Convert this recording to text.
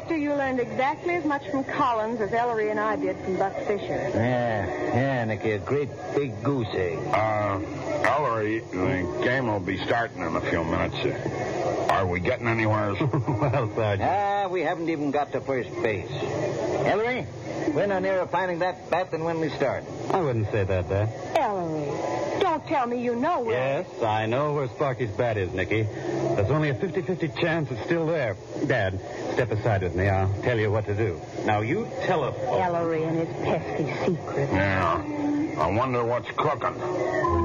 Hector, you learned exactly as much from Collins as Ellery and I did from Buck Fisher. Yeah, Nicky, a great big goose egg. Ellery, the game will be starting in a few minutes. Are we getting anywhere? Well, Sergeant. We haven't even got to first base. Ellery, we're no nearer finding that bat than when we start. I wouldn't say that, Dad. Ellery, don't tell me you know where... Yes, I know where Sparky's bat is, Nicky. There's only a 50-50 chance it's still there. Dad, step aside with me. I'll tell you what to do. Now, you telephone. Ellery and his pesky secret. Yeah. I wonder what's cooking.